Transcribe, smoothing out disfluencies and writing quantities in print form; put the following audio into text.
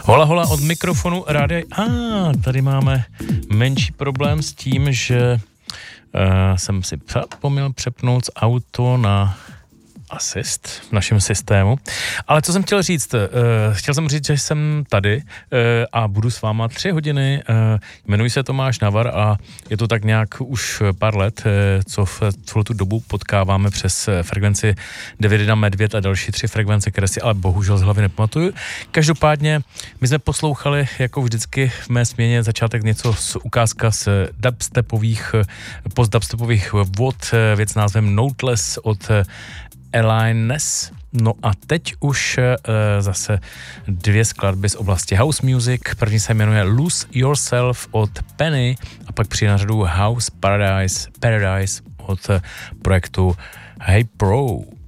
Hola, hola od mikrofonu rádia. Tady máme menší problém s tím, že jsem si zapomněl přepnout auto na asist v našem systému. Ale co jsem chtěl říct? Chtěl jsem říct, že jsem tady a budu s váma 3 hodiny. Jmenuji se Tomáš Navar a je to tak nějak už pár let, co v celou tu dobu potkáváme přes frekvenci Davidina Medvěd a další 3 frekvence, které si ale bohužel z hlavy nepamatuju. Každopádně my jsme poslouchali jako vždycky v mé směně začátek něco z ukázka z dubstepových, post-dubstepových vod, věc s názvem Noteless od Alines. No a teď už zase 2 skladby z oblasti house music. První se jmenuje Lose Yourself od Penny a pak přijde na řadu House Paradise od projektu Hey Pro.